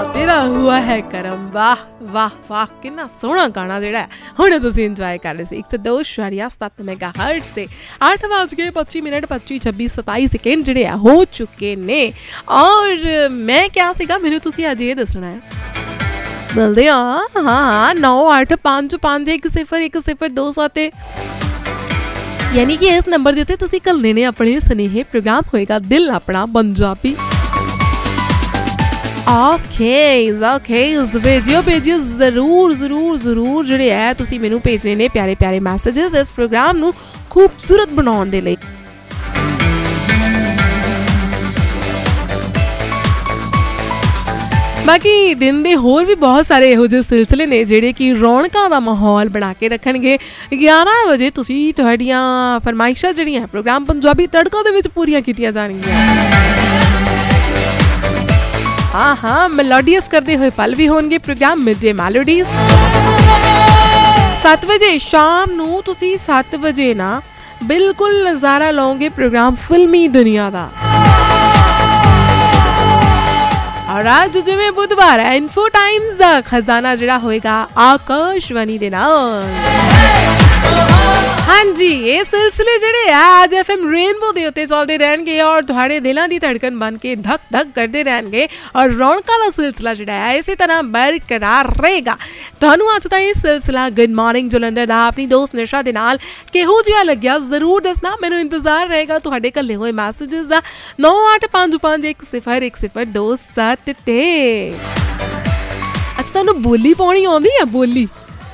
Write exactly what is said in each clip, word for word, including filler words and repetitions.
तेरा हुआ है करम। वाह वाह वाह, कितना सोहना गाना जिहड़ा हुण तुसीं इंजॉय कर रहे सी। एक सौ दो इशारिया सत्त मेगाहर्ट्ज़ से आठ बज के पच्ची मिनट पच्ची छब्बी सताई सेकेंड जिहड़े आ हो चुके ने। और मैं क्या सीगा, मैनूं तुसीं अज ये दसना है। बोलदे हाँ हाँ नौ अठ पाँच पाँच एक सिफर एक सिफर दो सत्त, यानी कि इस नंबर के उत्ते तुसीं घल्लने ने अपने सुनेहे। प्रोग्राम होएगा दिल अपना पंजाबी। ओके ओके भेजियो भेजियो जरूर जरूर जरूर जिहड़े है तुसीं मैनूं भेजने ने प्यारे प्यारे मैसेजेस इस प्रोग्राम नूं खूबसूरत बनाउण दे लई। बाकी दिन दे होर भी बहुत सारे इहो ਜਿਹੇ सिलसिले ने ਜਿਹੜੇ कि रौनकां ਦਾ माहौल बना के रखणगे। ग्यारह बजे ਤੁਸੀਂ ਤੁਹਾਡੀਆਂ ਫਰਮਾਇਸ਼ਾਂ ਜਿਹੜੀਆਂ प्रोग्राम पंजाबी तड़का ਦੇ ਵਿੱਚ ਪੂਰੀਆਂ ਕੀਤੀਆਂ ਜਾਣਗੀਆਂ। हाँ हाँ मेलोडियस करते हुए पल भी होंगे प्रोग्राम मिड डे मेलोडीज। सत्त बजे शाम नूं तुसी सत्त बजे ना बिल्कुल नज़ारा लओगे प्रोग्राम फिल्मी दुनिया का। और आज जिवें बुधवार है इन्फो टाइम्स का खजाना जिहड़ा होएगा आकाशवाणी दे नाल। हाँ जी, ये सिलसिले जिहड़े आ आज एफ एम रेनबो दे उत्ते चलते रहणगे और तुहाडे दिलां दी धड़कन बन के धक धक करते रहणगे। और रौनकां दा सिलसिला जिहड़ा है इसी तरह बरकरार रहेगा। तुहानूं अज दा ये सिलसिला गुड मॉर्निंग जलंधर दा अपनी दोस्त निशा दे नाल किहो जिहा लग्या जरूर दसना। मैनूं इंतजार रहेगा तुहाडे घल्ले होए मैसेजेस दा नौ अठ पाँच पाँच एक सिफर एक सिफर दो सत्त ते। अच्छा तुहानूं बोली पाउणी आउंदी है? बोली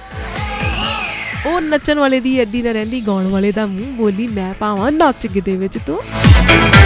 ਉਹ ਨੱਚਣ ਵਾਲੇ ਦੀ ਅੱਡੀ ਨਾ ਰਹਿੰਦੀ, ਗਾਉਣ ਵਾਲੇ ਦਾ ਮੂੰਹ। ਬੋਲੀ ਮੈਂ ਪਾਵਾਂ ਨੱਚ ਗਿੱਧੇ ਵਿੱਚ ਤੂੰ।